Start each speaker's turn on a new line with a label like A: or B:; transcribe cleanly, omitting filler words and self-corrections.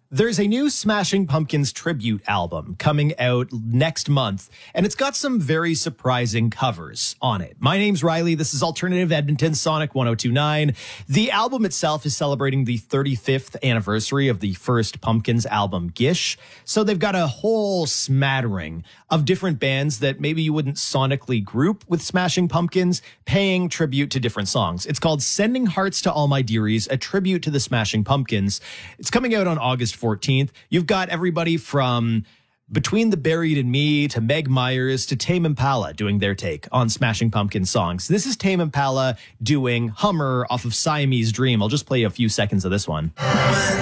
A: There's a new Smashing Pumpkins tribute album coming out next month, and it's got some very surprising covers on it. My name's Riley. This is Alternative Edmonton Sonic 1029. The album itself is celebrating the 35th anniversary of the first Pumpkins album, Gish. So they've got a whole smattering of different bands that maybe you wouldn't sonically group with Smashing Pumpkins, paying tribute to different songs. It's called Sending Hearts to All My Dearies, a tribute to the Smashing Pumpkins. It's coming out on August 14th. You've got everybody from Between the Buried and Me to Meg Myers to Tame Impala doing their take on Smashing Pumpkins songs. This is Tame Impala doing Hummer off of Siamese Dream. I'll just play a few seconds of this one.